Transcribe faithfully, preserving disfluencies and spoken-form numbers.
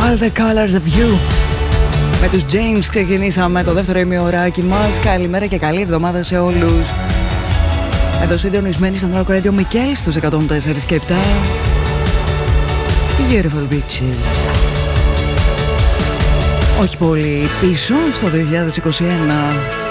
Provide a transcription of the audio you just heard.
All the colors of you. Με τους James ξεκινήσαμε το δεύτερο ημιωράκι μας. Καλημέρα και καλή εβδομάδα σε όλους. Εδώ συντονισμένοι στον Rock Radio Μικέλ στους εκατόν τέσσερα και επτά. Beautiful Beaches. Όχι πολύ πίσω στο δύο χιλιάδες είκοσι ένα.